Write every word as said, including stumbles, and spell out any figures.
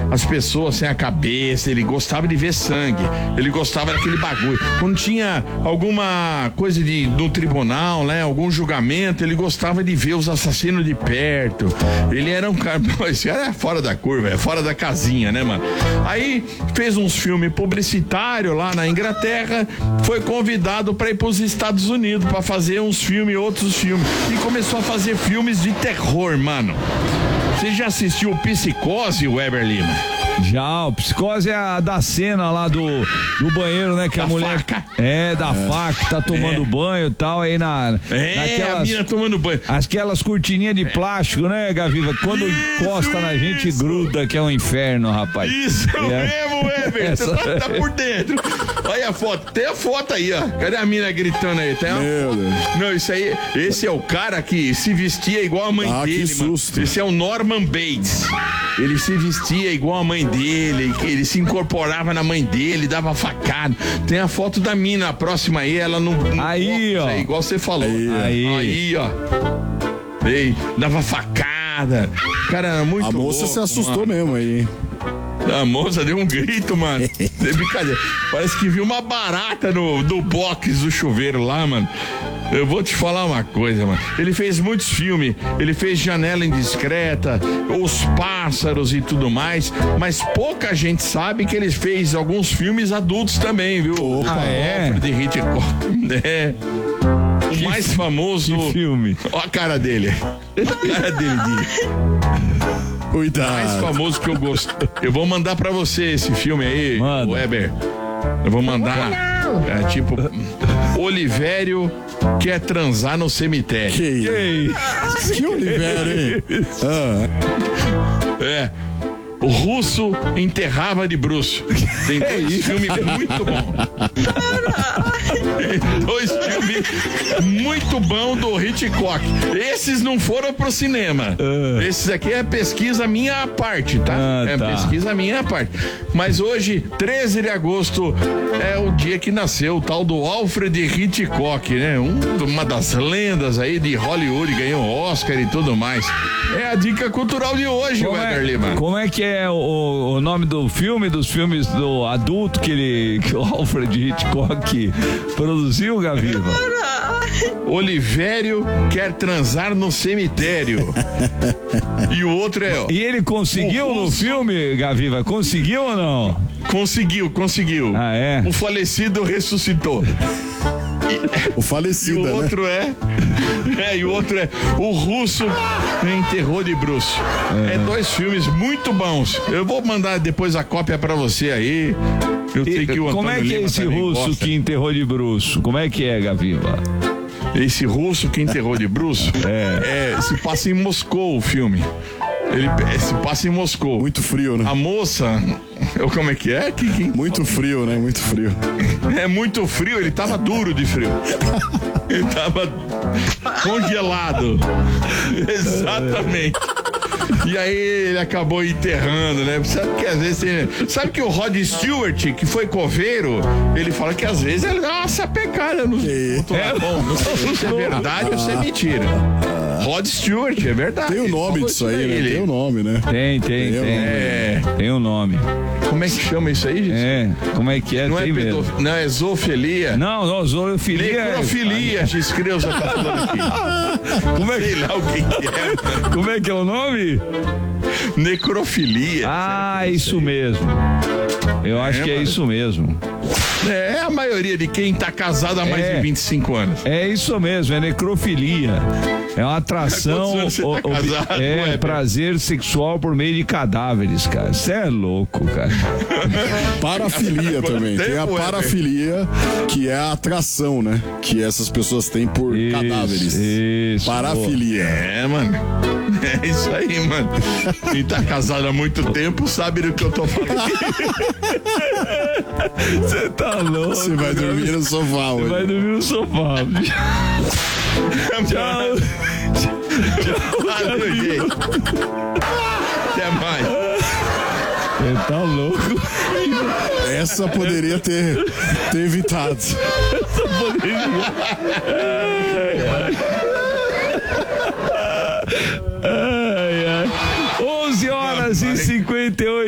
as pessoas sem a cabeça, ele gostava de ver sangue, ele gostava daquele bagulho. Quando tinha alguma coisa de, do tribunal, né, algum julgamento, ele gostava de ver os assassinos de perto. Ele era um cara, esse cara é fora da curva, é fora da casinha, né, mano? Aí fez uns filmes publicitários lá na Inglaterra, foi convidado para ir para os Estados Unidos para fazer uns filmes, outros filmes, e começou a fazer filmes de terror, mano. Você já assistiu Psicose, Weber Lima? Já, o Psicose é a da cena lá do, do banheiro, né? Que da a mulher. Faca. É, da é. faca, tá tomando é. banho e tal, aí na. É, naquelas, a mina tomando banho. Aquelas cortininhas de plástico, né, Gaviva? Quando isso, encosta na gente, isso. gruda, que é um inferno, rapaz. Isso é. mesmo, Weber. Você tá, tá por dentro. Olha a foto, tem a foto aí, ó. Cadê a mina gritando aí? Tem uma Meu Deus. Não, isso aí, esse é o cara que se vestia igual a mãe ah, dele, que susto. Mano. Esse é o Norman Bates. Ele se vestia igual a mãe dele, ele se incorporava na mãe dele, dava facada. Tem a foto da mina, a próxima aí, ela não. não aí, ó. Aí, igual você falou. Aí, aí. aí ó. Ei, dava facada. Cara, era muito A moça louco, se assustou mano. mesmo aí. A moça deu um grito, mano. É brincadeira. Parece que viu uma barata no, no box do chuveiro lá, mano. Eu vou te falar uma coisa, mano. Ele fez muitos filmes. Ele fez Janela Indiscreta, Os Pássaros e tudo mais. Mas pouca gente sabe que ele fez alguns filmes adultos também, viu? Opa, ah, é? De Hitchcock. É. O que mais famoso. Que filme? Olha a cara dele. A cara dele de. Cuidado. O mais famoso que eu gosto. Eu vou mandar pra você esse filme aí, Manda. Weber. Eu vou mandar. É tipo. Olivério quer transar no cemitério. Que, que, que Olivério, hein? Ah. É. O russo enterrava de bruço. Tem dois filmes muito bons. Dois filmes muito bons do Hitchcock. Esses não foram pro cinema. Uh. Esses aqui é pesquisa minha à parte, tá? Ah, é tá. pesquisa minha à parte. Mas hoje, treze de agosto, é o dia que nasceu o tal do Alfred Hitchcock, né? Um, uma das lendas aí de Hollywood, ganhou Oscar e tudo mais. É a dica cultural de hoje, Weber Lima. Como é que é o, o nome do filme, dos filmes do adulto que, ele, que o Alfred Hitchcock produziu, Gaviva? Olivério quer transar no cemitério. E o outro é... E ele conseguiu no filme, Gaviva? Conseguiu ou não? Conseguiu, conseguiu. Ah, é? O falecido ressuscitou. O falecido, e o outro né? é, é, e o outro é O Russo Enterrou de Bruço. É. é dois filmes muito bons. Eu vou mandar depois a cópia pra você aí. Eu sei que o Como é que é esse russo gosta. que enterrou de bruço? Como é que é, Gaviva? Esse russo que enterrou de bruço é. é se passa em Moscou o filme. Ele se passa em Moscou. Muito frio, né? A moça, eu, como é que é? Que, que... Muito frio, né? Muito frio. É muito frio, ele tava duro de frio. Ele tava congelado. Exatamente. E aí ele acabou enterrando, né? Sabe que às vezes tem... Sabe que o Rod Stewart, que foi coveiro, ele fala que às vezes ele dá uma sapecada no... É. É bom, não sei se é verdade ou se é mentira. Rod Stewart, é verdade. Tem o um nome disso aí, né? Tem o um nome, né? Tem, tem, tem. Tem, é... tem um nome. Como é que chama isso aí, gente? É, como é que é? Não tem é mesmo. pedof... Não, é zoofilia. Não, não, zoofilia. Necrofilia, Giscreuza tá falando aqui. Como é que... Sei lá o que, que é. Como é que é o nome? Necrofilia. Ah, isso mesmo. Eu acho é, que é mano. isso mesmo. É a maioria de quem tá casado há mais é, de vinte e cinco anos. É isso mesmo, é necrofilia. É uma atração, você tá casado, é, é prazer sexual por meio de cadáveres, cara. Você é louco, cara. Parafilia também. Tempo, tem a parafilia, que é a atração, né? Que essas pessoas têm por isso, cadáveres. Isso. Parafilia. É, mano. É isso aí, mano. Quem tá casado há muito tempo sabe do que eu tô falando. Você tá louco. Você vai dormir no sofá hoje. Você vai dormir no sofá. Tchau. Tchau. Valeu, gente. Até mais. Você tá louco. Essa poderia ter, ter evitado. Essa poderia. Ai, ai. onze horas e cinquenta e oito.